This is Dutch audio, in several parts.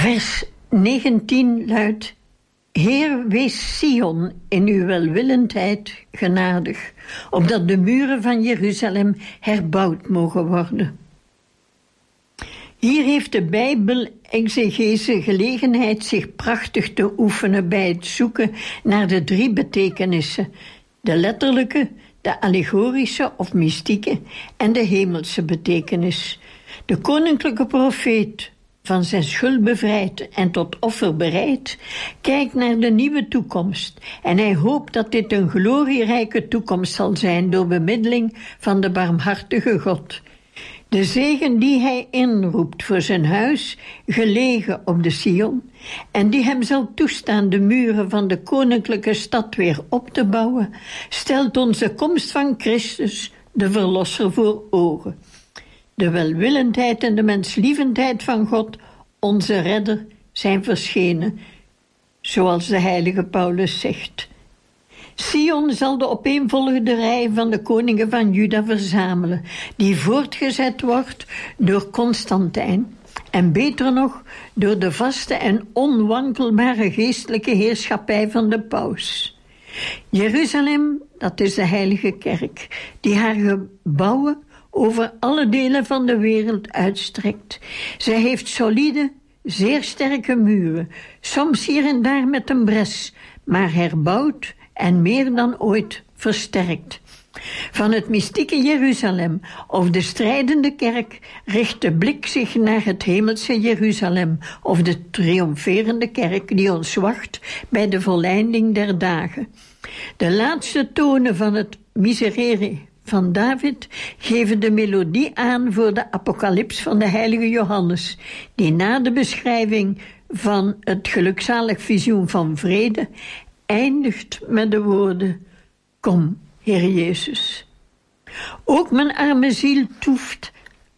Vers 19 luidt: Heer, wees Sion in uw welwillendheid genadig, opdat de muren van Jeruzalem herbouwd mogen worden. Hier heeft de Bijbel-exegese gelegenheid zich prachtig te oefenen bij het zoeken naar de 3 betekenissen: de letterlijke, de allegorische of mystieke en de hemelse betekenis. De koninklijke profeet, van zijn schuld bevrijd en tot offer bereid, kijkt naar de nieuwe toekomst en hij hoopt dat dit een glorierijke toekomst zal zijn door bemiddeling van de barmhartige God. De zegen die hij inroept voor zijn huis, gelegen op de Sion, en die hem zal toestaan de muren van de koninklijke stad weer op te bouwen, stelt onze komst van Christus, de Verlosser, voor ogen. De welwillendheid en de menslievendheid van God, onze redder, zijn verschenen, zoals de heilige Paulus zegt. Sion zal de opeenvolgende rij van de koningen van Juda verzamelen, die voortgezet wordt door Constantijn, en beter nog door de vaste en onwankelbare geestelijke heerschappij van de paus. Jeruzalem, dat is de heilige kerk, die haar gebouwen over alle delen van de wereld uitstrekt. Zij heeft solide, zeer sterke muren, soms hier en daar met een bres, maar herbouwd en meer dan ooit versterkt. Van het mystieke Jeruzalem of de strijdende kerk richt de blik zich naar het hemelse Jeruzalem of de triomferende kerk die ons wacht bij de volleinding der dagen. De laatste tonen van het Miserere van David geven de melodie aan voor de apocalyps van de heilige Johannes, die na de beschrijving van het gelukzalig visioen van vrede eindigt met de woorden: Kom, Heer Jezus. Ook mijn arme ziel toeft,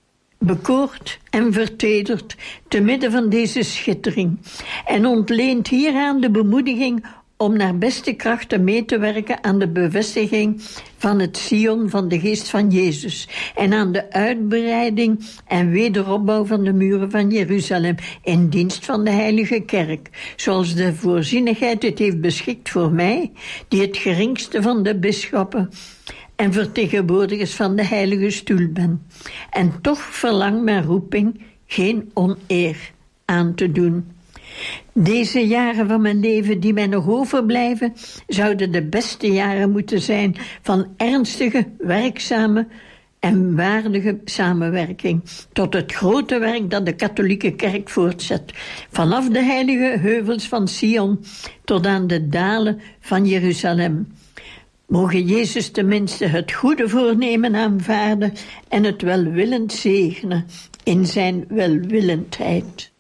bekoord en vertederd te midden van deze schittering en ontleent hieraan de bemoediging om naar beste krachten mee te werken aan de bevestiging van het Sion van de geest van Jezus en aan de uitbreiding en wederopbouw van de muren van Jeruzalem in dienst van de heilige kerk, zoals de voorzienigheid het heeft beschikt voor mij, die het geringste van de bisschoppen en vertegenwoordigers van de heilige stoel ben. En toch verlangt mijn roeping geen oneer aan te doen. Deze jaren van mijn leven die mij nog overblijven, zouden de beste jaren moeten zijn van ernstige, werkzame en waardige samenwerking tot het grote werk dat de katholieke kerk voortzet, vanaf de heilige heuvels van Sion tot aan de dalen van Jeruzalem. Mogen Jezus tenminste het goede voornemen aanvaarden en het welwillend zegenen in zijn welwillendheid.